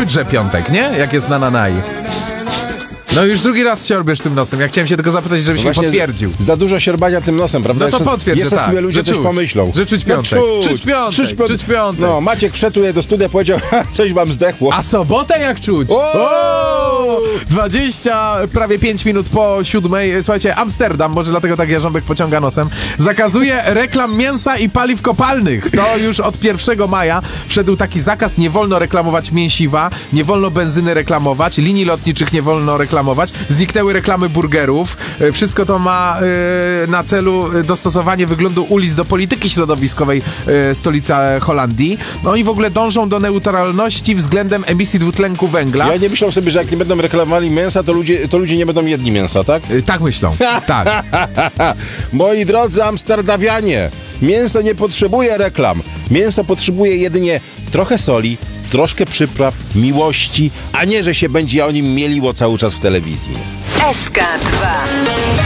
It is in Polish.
czuć, że piątek, nie? Jak jest na nanai. No już drugi raz siorbesz tym nosem. Ja chciałem się tylko zapytać, żebyś mi potwierdził. Za dużo siorbania tym nosem, prawda? No to potwierdź, jeszcze że tak. sobie ludzie że coś czuć, pomyślą. Że czuć piątek. No, czuć piątek. No, Maciek wszedł tutaj do studia, powiedział, coś wam zdechło. A sobotę jak czuć? O! prawie 5 minut po 7. Słuchajcie, Amsterdam, może dlatego tak Jarząbek pociąga nosem, zakazuje reklam mięsa i paliw kopalnych. To już od 1 maja wszedł taki zakaz, nie wolno reklamować mięsiwa, nie wolno benzyny reklamować, linii lotniczych nie wolno reklamować, zniknęły reklamy burgerów. Wszystko to ma na celu dostosowanie wyglądu ulic do polityki środowiskowej stolicy Holandii. No i w ogóle dążą do neutralności względem emisji dwutlenku węgla. Ja nie myślę sobie, że jak nie będą reklamowali mięsa, to ludzie nie będą jedli mięsa, tak? Tak myślą, tak. Moi drodzy Amsterdawianie, mięso nie potrzebuje reklam. Mięso potrzebuje jedynie trochę soli, troszkę przypraw, miłości, a nie, że się będzie o nim mieliło cały czas w telewizji. SK2